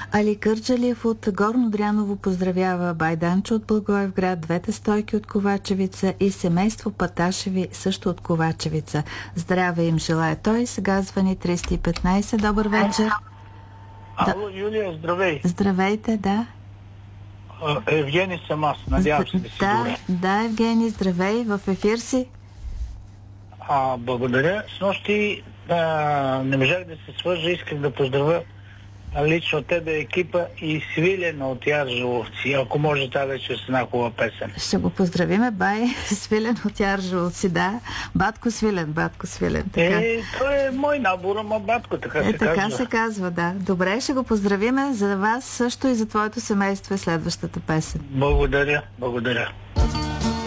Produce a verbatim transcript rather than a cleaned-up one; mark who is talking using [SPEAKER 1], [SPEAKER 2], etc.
[SPEAKER 1] Али Кърджалиев от Горно Дряново поздравява Байданчо от Благоевград, двете стойки от Ковачевица и семейство Паташеви също от Ковачевица. Здраве им желая той. Сега звъни триста и петнайсет. Добър вечер.
[SPEAKER 2] Ало, Юлия, здравей.
[SPEAKER 1] Здравейте, да.
[SPEAKER 2] Евгений съм аз, надявам се да си
[SPEAKER 1] да,
[SPEAKER 2] добре.
[SPEAKER 1] Да, Евгений, здравей, в ефир си.
[SPEAKER 2] А, благодаря. С нощи а, не можах да се свържа, исках да поздравя лично тебе, екипа и Свилен от Яржоловци, ако може тази вечер с една хубава песен.
[SPEAKER 1] Ще го поздравиме, бай Свилен от Яржоловци, да. Батко Свилен, батко Свилен. Така.
[SPEAKER 2] Е, той е мой набор, ама батко, така
[SPEAKER 1] е,
[SPEAKER 2] се
[SPEAKER 1] така
[SPEAKER 2] казва.
[SPEAKER 1] се казва, да. Добре, ще го поздравиме за вас също и за твоето семейство е следващата песен.
[SPEAKER 2] Благодаря, благодаря.